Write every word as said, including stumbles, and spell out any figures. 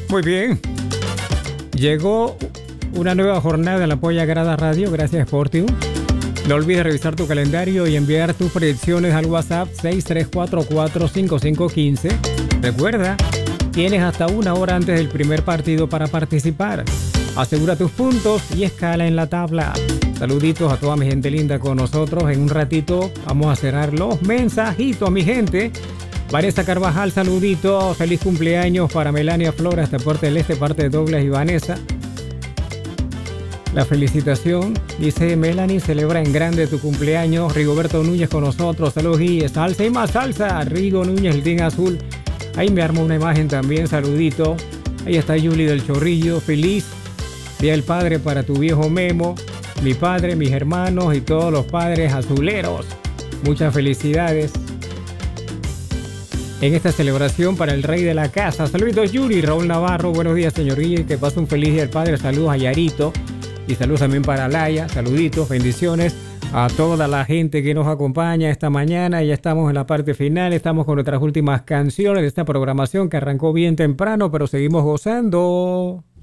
Muy bien. Llegó una nueva jornada en la Polla Grada Radio, gracias Sportium. No olvides revisar tu calendario y enviar tus predicciones al WhatsApp seis tres cuatro cuatro cinco cinco uno cinco. Recuerda, tienes hasta una hora antes del primer partido para participar. Asegura tus puntos y escala en la tabla. Saluditos a toda mi gente linda con nosotros. En un ratito vamos a cerrar los mensajitos, mi gente. Vanessa Carvajal, saludito. Feliz cumpleaños para Melania Flores, Deporte del Este, parte de Douglas y Vanessa. La felicitación, dice Melanie, celebra en grande tu cumpleaños. Rigoberto Núñez con nosotros, saludos y salsa y más salsa. Rigo Núñez, el Team Azul. Ahí me armo una imagen también, saludito. Ahí está Yuli del Chorrillo, feliz Día del Padre para tu viejo Memo, mi padre, mis hermanos y todos los padres azuleros. Muchas felicidades en esta celebración para el rey de la casa. Saludos Yuri, Raúl Navarro, buenos días señor Guille, que pase un feliz Día del Padre. Saludos a Yarito y saludos también para Laia, saluditos, bendiciones a toda la gente que nos acompaña esta mañana. Ya estamos en la parte final, estamos con nuestras últimas canciones de esta programación que arrancó bien temprano, pero seguimos gozando.